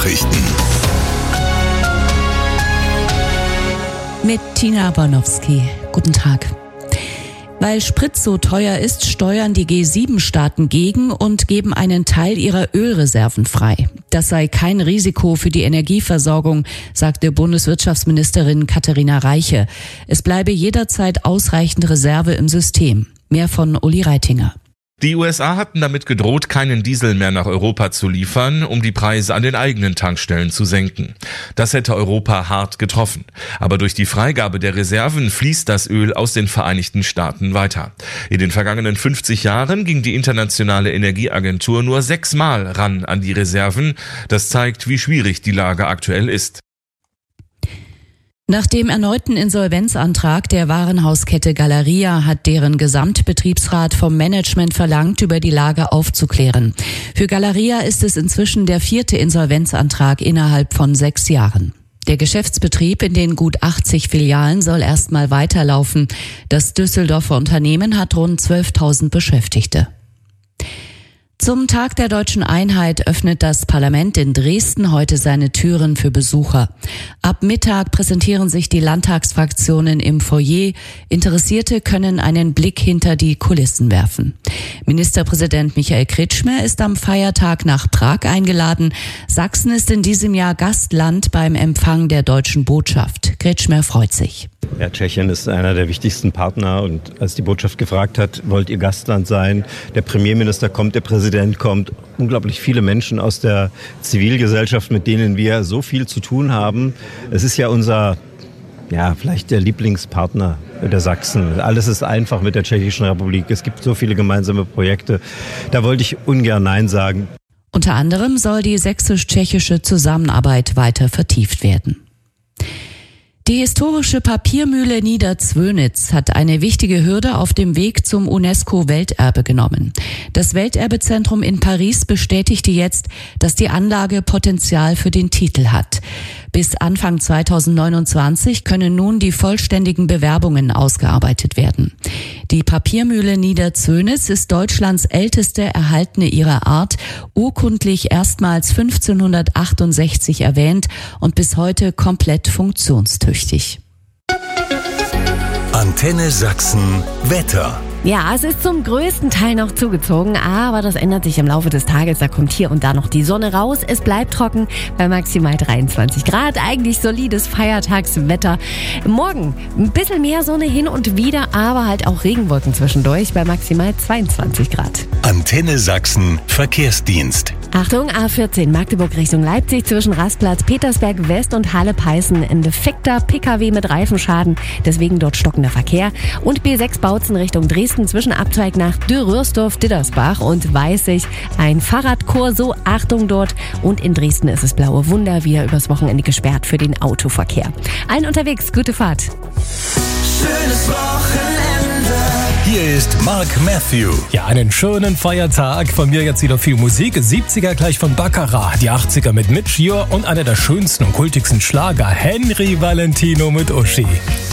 Mit Tina Bornowski. Guten Tag. Weil Sprit so teuer ist, steuern die G7-Staaten gegen und geben einen Teil ihrer Ölreserven frei. Das sei kein Risiko für die Energieversorgung, sagte Bundeswirtschaftsministerin Katharina Reiche. Es bleibe jederzeit ausreichend Reserve im System. Mehr von Uli Reitinger. Die USA hatten damit gedroht, keinen Diesel mehr nach Europa zu liefern, um die Preise an den eigenen Tankstellen zu senken. Das hätte Europa hart getroffen. Aber durch die Freigabe der Reserven fließt das Öl aus den Vereinigten Staaten weiter. In den vergangenen 50 Jahren ging die Internationale Energieagentur nur 6-mal ran an die Reserven. Das zeigt, wie schwierig die Lage aktuell ist. Nach dem erneuten Insolvenzantrag der Warenhauskette Galeria hat deren Gesamtbetriebsrat vom Management verlangt, über die Lage aufzuklären. Für Galeria ist es inzwischen der 4. Insolvenzantrag innerhalb von 6 Jahren. Der Geschäftsbetrieb in den gut 80 Filialen soll erstmal weiterlaufen. Das Düsseldorfer Unternehmen hat rund 12.000 Beschäftigte. Zum Tag der Deutschen Einheit öffnet das Parlament in Dresden heute seine Türen für Besucher. Ab Mittag präsentieren sich die Landtagsfraktionen im Foyer. Interessierte können einen Blick hinter die Kulissen werfen. Ministerpräsident Michael Kretschmer ist am Feiertag nach Prag eingeladen. Sachsen ist in diesem Jahr Gastland beim Empfang der deutschen Botschaft. Kretschmer freut sich. Ja, Tschechien ist einer der wichtigsten Partner und als die Botschaft gefragt hat, wollt ihr Gastland sein? Der Premierminister kommt, der Präsident kommt, unglaublich viele Menschen aus der Zivilgesellschaft, mit denen wir so viel zu tun haben. Es ist ja unser, vielleicht der Lieblingspartner der Sachsen. Alles ist einfach mit der Tschechischen Republik. Es gibt so viele gemeinsame Projekte. Da wollte ich ungern Nein sagen. Unter anderem soll die sächsisch-tschechische Zusammenarbeit weiter vertieft werden. Die historische Papiermühle Niederzwönitz hat eine wichtige Hürde auf dem Weg zum UNESCO-Welterbe genommen. Das Welterbezentrum in Paris bestätigte jetzt, dass die Anlage Potenzial für den Titel hat. Bis Anfang 2029 können nun die vollständigen Bewerbungen ausgearbeitet werden. Die Papiermühle Niederzwönitz ist Deutschlands älteste erhaltene ihrer Art, urkundlich erstmals 1568 erwähnt und bis heute komplett funktionstüchtig. Antenne Sachsen Wetter. Ja, es ist zum größten Teil noch zugezogen, aber das ändert sich im Laufe des Tages. Da kommt hier und da noch die Sonne raus. Es bleibt trocken bei maximal 23 Grad. Eigentlich solides Feiertagswetter. Morgen ein bisschen mehr Sonne hin und wieder, aber halt auch Regenwolken zwischendurch bei maximal 22 Grad. Antenne Sachsen Verkehrsdienst. Achtung, A14 Magdeburg Richtung Leipzig zwischen Rastplatz Petersberg West und Halle-Peißen ein defekter PKW mit Reifenschaden, deswegen dort stockender Verkehr. Und B6 Bautzen Richtung Dresden zwischen Abzweig nach Dürrörsdorf-Dittersbach und Weißig ein Fahrradkorso, Achtung dort. Und in Dresden ist es Blaue Wunder, wieder übers Wochenende gesperrt für den Autoverkehr. Allen unterwegs, gute Fahrt. Schönes Wochenende. Hier ist Mark Matthew. Ja, einen schönen Feiertag. Von mir jetzt wieder viel Musik. 70er gleich von Baccarat, die 80er mit Mitch Ure und einer der schönsten und kultigsten Schlager, Henry Valentino mit Uschi.